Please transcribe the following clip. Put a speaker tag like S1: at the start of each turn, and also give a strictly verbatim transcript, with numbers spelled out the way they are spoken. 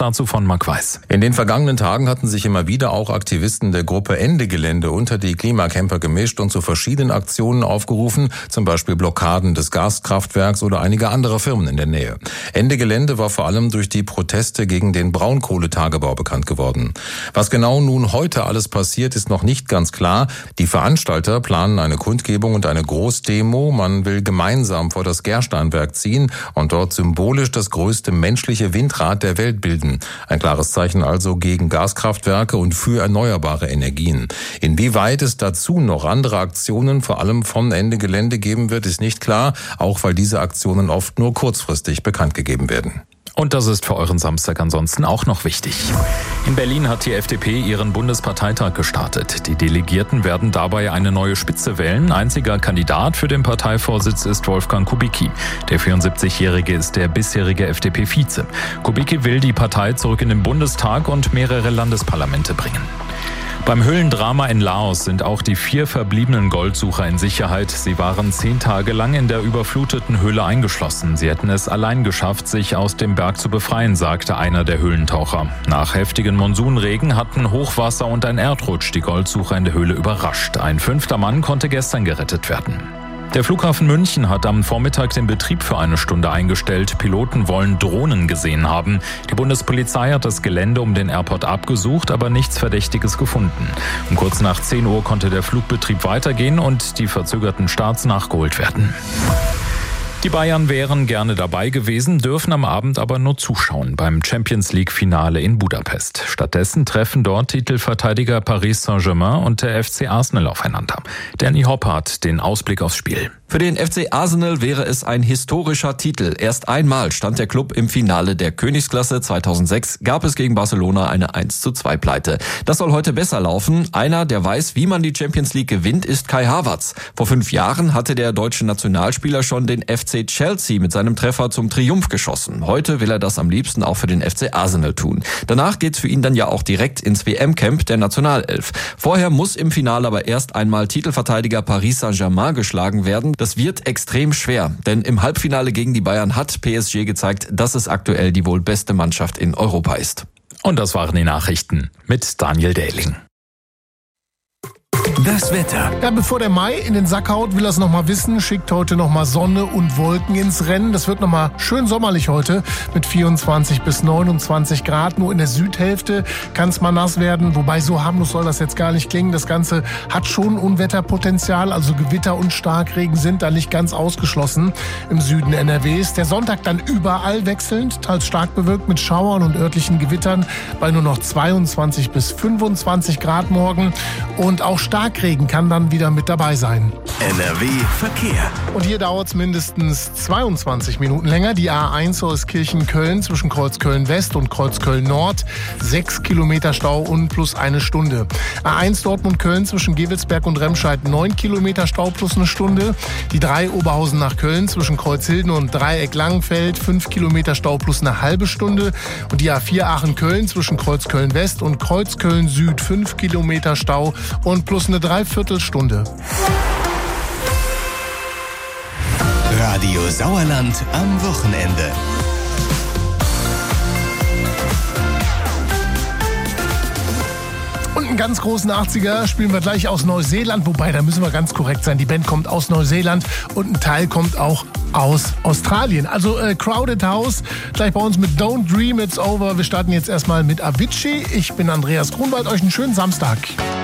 S1: dazu von Marc Weiß.
S2: In den vergangenen Tagen hatten sich immer wieder auch Aktivisten der Gruppe Ende Gelände unter die Klimacamper gemischt und zu verschiedenen Aktionen aufgerufen, zum Beispiel Blockaden des Gaskraftwerks oder einiger anderer Firmen in der Nähe. Ende Gelände war vor allem durch die Proteste gegen den Braunkohletagebau bekannt geworden. Was genau nun heute alles passiert, ist noch nicht ganz klar. Die Veranstalter planen eine Kundgebung und eine Großdemo. Man will gemeinsam vor das Gersteinwerk ziehen und dort symbolisch das größte menschliche Windrad der Welt bilden. Ein klares Zeichen also gegen Gaskraftwerke und für erneuerbare Energien. Inwieweit es dazu noch andere Aktionen, vor allem von Ende Gelände, geben wird, ist nicht klar, auch weil diese Aktionen oft nur kurzfristig bekannt gegeben werden.
S1: Und das ist für euren Samstag ansonsten auch noch wichtig. In Berlin hat die F D P ihren Bundesparteitag gestartet. Die Delegierten werden dabei eine neue Spitze wählen. Einziger Kandidat für den Parteivorsitz ist Wolfgang Kubicki. Der vierundsiebzigjährige ist der bisherige F D P-Vize. Kubicki will die Partei zurück in den Bundestag und mehrere Landesparlamente bringen. Beim Höhlendrama in Laos sind auch die vier verbliebenen Goldsucher in Sicherheit. Sie waren zehn Tage lang in der überfluteten Höhle eingeschlossen. Sie hätten es allein geschafft, sich aus dem Berg zu befreien, sagte einer der Höhlentaucher. Nach heftigen Monsunregen hatten Hochwasser und ein Erdrutsch die Goldsucher in der Höhle überrascht. Ein fünfter Mann konnte gestern gerettet werden. Der Flughafen München hat am Vormittag den Betrieb für eine Stunde eingestellt. Piloten wollen Drohnen gesehen haben. Die Bundespolizei hat das Gelände um den Airport abgesucht, aber nichts Verdächtiges gefunden. Um kurz nach zehn Uhr konnte der Flugbetrieb weitergehen und die verzögerten Starts nachgeholt werden. Die Bayern wären gerne dabei gewesen, dürfen am Abend aber nur zuschauen beim Champions-League-Finale in Budapest. Stattdessen treffen dort Titelverteidiger Paris Saint-Germain und der F C Arsenal aufeinander. Danny Hopp hat den Ausblick aufs Spiel.
S3: Für den F C Arsenal wäre es ein historischer Titel. Erst einmal stand der Club im Finale der Königsklasse. zweitausendsechs gab es gegen Barcelona eine eins zu zwei Pleite. Das soll heute besser laufen. Einer, der weiß, wie man die Champions League gewinnt, ist Kai Havertz. Vor fünf Jahren hatte der deutsche Nationalspieler schon den F C Chelsea mit seinem Treffer zum Triumph geschossen. Heute will er das am liebsten auch für den F C Arsenal tun. Danach geht's für ihn dann ja auch direkt ins W M-Camp der Nationalelf. Vorher muss im Finale aber erst einmal Titelverteidiger Paris Saint-Germain geschlagen werden. Das wird extrem schwer, denn im Halbfinale gegen die Bayern hat P S G gezeigt, dass es aktuell die wohl beste Mannschaft in Europa ist.
S1: Und das waren die Nachrichten mit Daniel Dehling.
S4: Das Wetter.
S5: Ja, bevor der Mai in den Sack haut, will er es nochmal wissen, schickt heute nochmal Sonne und Wolken ins Rennen. Das wird nochmal schön sommerlich heute mit vierundzwanzig bis neunundzwanzig Grad. Nur in der Südhälfte kann es mal nass werden, wobei so harmlos soll das jetzt gar nicht klingen. Das Ganze hat schon Unwetterpotenzial, also Gewitter und Starkregen sind da nicht ganz ausgeschlossen im Süden N R Ws. Der Sonntag dann überall wechselnd, teils stark bewölkt mit Schauern und örtlichen Gewittern bei nur noch zweiundzwanzig bis fünfundzwanzig Grad morgen und auch Starkregen kann dann wieder mit dabei sein.
S4: N R W Verkehr.
S5: Und hier dauert es mindestens zweiundzwanzig Minuten länger. Die A eins Holzkirchen-Köln zwischen Kreuzköln-West und Kreuzköln-Nord. Sechs Kilometer Stau und plus eine Stunde. A eins Dortmund-Köln zwischen Gewelsberg und Remscheid. Neun Kilometer Stau plus eine Stunde. Die drei Oberhausen nach Köln zwischen Kreuzhilden und Dreieck-Langenfeld. Fünf Kilometer Stau plus eine halbe Stunde. Und die A vier Aachen-Köln zwischen Kreuzköln-West und Kreuzköln-Süd. Fünf Kilometer Stau und plus eine Dreiviertelstunde.
S4: Radio Sauerland am Wochenende.
S5: Und einen ganz großen achtziger spielen wir gleich aus Neuseeland, wobei, da müssen wir ganz korrekt sein, die Band kommt aus Neuseeland und ein Teil kommt auch aus Australien. Also äh, Crowded House, gleich bei uns mit Don't Dream It's Over. Wir starten jetzt erstmal mit Avicii. Ich bin Andreas Grunwald, euch einen schönen Samstag.